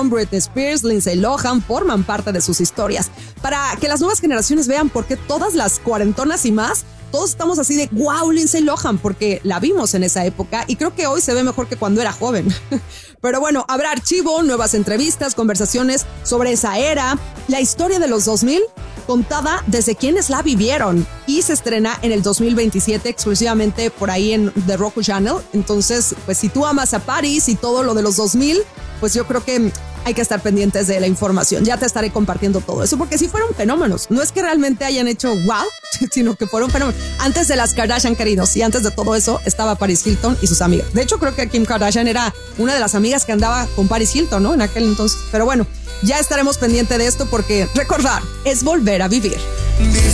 Houston, Britney Spears, Lindsay Lohan forman parte de sus historias. Para que las nuevas generaciones vean por qué todas las cuarentonas y más, todos estamos así de wow, Lindsay Lohan, porque la vimos en esa época y creo que hoy se ve mejor que cuando era joven. Pero bueno, habrá archivo, nuevas entrevistas, conversaciones sobre esa era, la historia de los 2000 contada desde quienes la vivieron, y se estrena en el 2027 exclusivamente por ahí en The Roku Channel. Entonces, pues si tú amas a Paris y todo lo de los 2000, pues yo creo que hay que estar pendientes de la información. Ya te estaré compartiendo todo eso, porque sí fueron fenómenos. No es que realmente hayan hecho wow, sino que fueron fenómenos. Antes de las Kardashian, queridos, y antes de todo eso estaba Paris Hilton y sus amigas. De hecho, creo que Kim Kardashian era una de las amigas que andaba con Paris Hilton, ¿no? En aquel entonces. Pero bueno, ya estaremos pendientes de esto, porque recordar es volver a vivir.